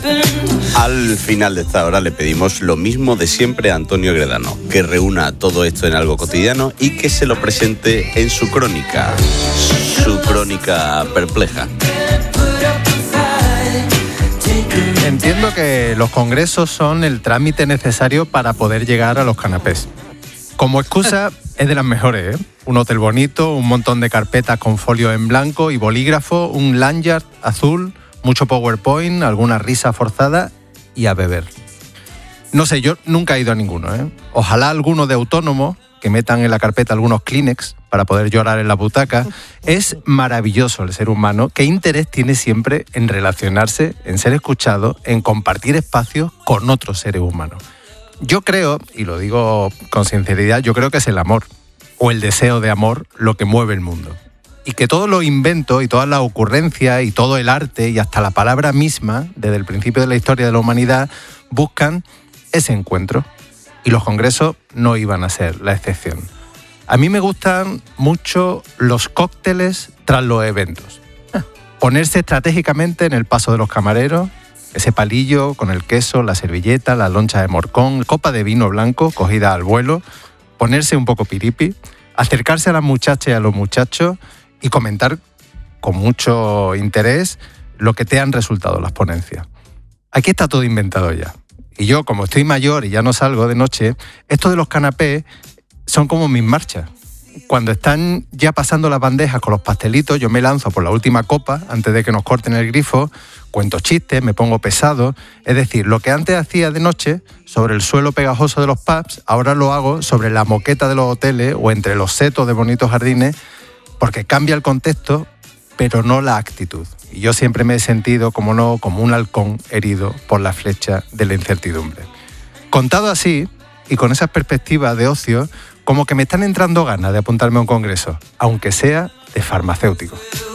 Al final de esta hora le pedimos lo mismo de siempre a Antonio Gredano, que reúna todo esto en algo cotidiano y que se lo presente en su crónica perpleja. Entiendo que los congresos son el trámite necesario para poder llegar a los canapés. Como excusa es de las mejores, ¿eh? Un hotel bonito, un montón de carpetas con folio en blanco y bolígrafo, un lanyard azul, mucho PowerPoint, alguna risa forzada y a beber. No sé, yo nunca he ido a ninguno, ¿eh? Ojalá alguno de autónomo que metan en la carpeta algunos Kleenex para poder llorar en la butaca. Es maravilloso el ser humano. ¿Qué interés tiene siempre en relacionarse, en ser escuchado, en compartir espacios con otros seres humanos? Yo creo, y lo digo con sinceridad, yo creo que es el amor o el deseo de amor lo que mueve el mundo. Y que todos los inventos y todas las ocurrencias y todo el arte y hasta la palabra misma, desde el principio de la historia de la humanidad, buscan ese encuentro. Y los congresos no iban a ser la excepción. A mí me gustan mucho los cócteles tras los eventos. Ponerse estratégicamente en el paso de los camareros, ese palillo con el queso, la servilleta, la loncha de morcón, copa de vino blanco cogida al vuelo, ponerse un poco piripi, acercarse a las muchachas y a los muchachos y comentar con mucho interés lo que te han resultado las ponencias. Aquí está todo inventado ya. Y yo, como estoy mayor y ya no salgo de noche, esto de los canapés son como mis marchas. Cuando están ya pasando las bandejas con los pastelitos, yo me lanzo por la última copa antes de que nos corten el grifo, cuento chistes, me pongo pesado. Es decir, lo que antes hacía de noche sobre el suelo pegajoso de los pubs, ahora lo hago sobre la moqueta de los hoteles o entre los setos de bonitos jardines, porque cambia el contexto, pero no la actitud. Y yo siempre me he sentido, como no, como un halcón herido por la flecha de la incertidumbre. Contado así, y con esas perspectivas de ocio, como que me están entrando ganas de apuntarme a un congreso, aunque sea de farmacéutico.